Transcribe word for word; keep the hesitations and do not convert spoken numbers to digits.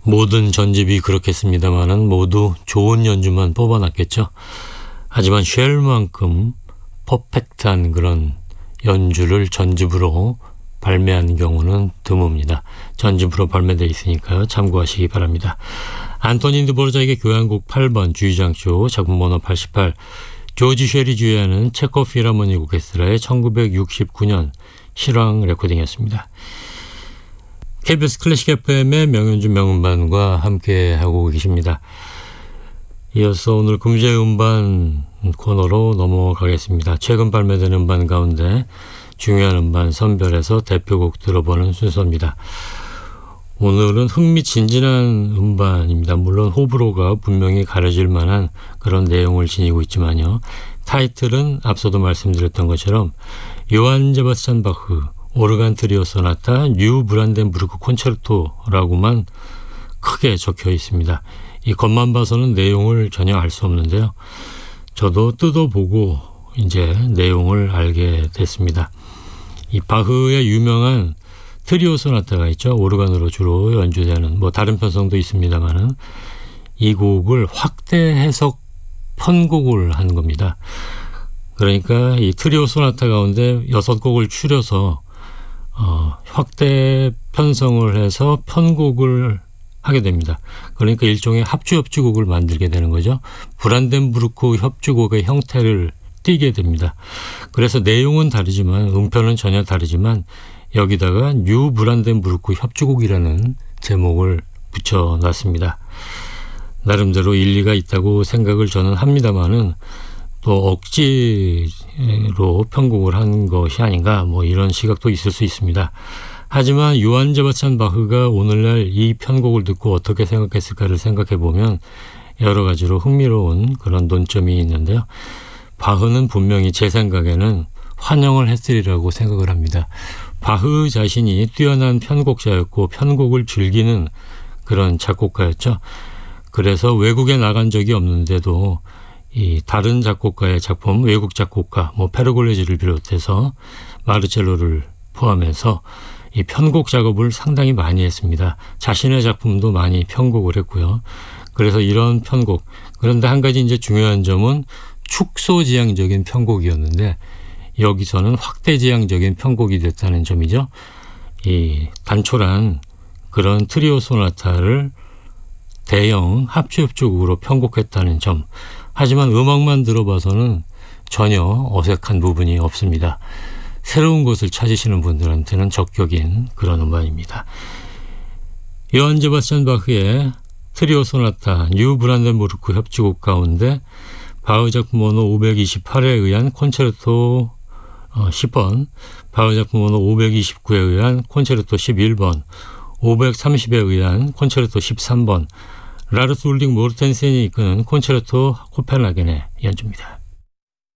모든 전집이 그렇겠습니다만은 모두 좋은 연주만 뽑아놨겠죠. 하지만 쉘만큼 퍼펙트한 그런 연주를 전집으로 발매한 경우는 드뭅니다. 전집으로 발매되어 있으니까요. 참고하시기 바랍니다. 안토닌 드보르자크의 교향곡 팔 번 주의장조 작품 번호 팔십팔, 조지 쉘이 주의하는 체코프 필하모닉 오케스트라의 천구백육십구 년 실황 레코딩이었습니다. 케이비에스 클래식 에프엠의 명연주 명음반과 함께하고 계십니다. 이어서 오늘 금주의 음반 코너로 넘어가겠습니다. 최근 발매된 음반 가운데 중요한 음반 선별해서 대표곡 들어보는 순서입니다. 오늘은 흥미진진한 음반입니다. 물론 호불호가 분명히 가려질 만한 그런 내용을 지니고 있지만요. 타이틀은 앞서도 말씀드렸던 것처럼 요한 세바스찬 바흐 오르간 트리오 소나타 뉴 브란덴부르크 콘체르토라고만 크게 적혀 있습니다. 이 겉만 봐서는 내용을 전혀 알 수 없는데요. 저도 뜯어보고 이제 내용을 알게 됐습니다. 이 바흐의 유명한 트리오 소나타가 있죠. 오르간으로 주로 연주되는, 뭐 다른 편성도 있습니다만은 이 곡을 확대 해석 편곡을 한 겁니다. 그러니까 이 트리오 소나타 가운데 여섯 곡을 추려서 어, 확대 편성을 해서 편곡을 하게 됩니다. 그러니까 일종의 합주 협주곡을 만들게 되는 거죠. 브란덴부르크 협주곡의 형태를 띠게 됩니다. 그래서 내용은 다르지만 음편은 전혀 다르지만 여기다가 뉴 브란덴부르크 협주곡이라는 제목을 붙여놨습니다. 나름대로 일리가 있다고 생각을 저는 합니다만은 또 억지로 편곡을 한 것이 아닌가, 뭐 이런 시각도 있을 수 있습니다. 하지만 요한 세바스찬 바흐가 오늘날 이 편곡을 듣고 어떻게 생각했을까를 생각해 보면 여러 가지로 흥미로운 그런 논점이 있는데요. 바흐는 분명히 제 생각에는 환영을 했으리라고 생각을 합니다. 바흐 자신이 뛰어난 편곡자였고 편곡을 즐기는 그런 작곡가였죠. 그래서 외국에 나간 적이 없는데도 이 다른 작곡가의 작품, 외국 작곡가, 뭐 페르골레지를 비롯해서 마르첼로를 포함해서 이 편곡 작업을 상당히 많이 했습니다. 자신의 작품도 많이 편곡을 했고요. 그래서 이런 편곡, 그런데 한 가지 이제 중요한 점은 축소지향적인 편곡이었는데 여기서는 확대지향적인 편곡이 됐다는 점이죠. 이 단촐한 그런 트리오 소나타를 대형 합주협주곡으로 편곡했다는 점. 하지만 음악만 들어봐서는 전혀 어색한 부분이 없습니다. 새로운 것을 찾으시는 분들한테는 적격인 그런 음반입니다. 요한 세바스찬 바흐의 트리오 소나타 뉴 브란덴부르크 협주곡 가운데 바흐 작품 번호 오백이십팔에 의한 콘체르토 십 번, 바흐 작품 번호 오백이십구에 의한 콘체르토 십일 번, 오백삼십에 의한 콘체르토 십삼 번, 라르스 울릭 모르텐센이 이끄는 콘체르토 코펜하겐의 연주입니다.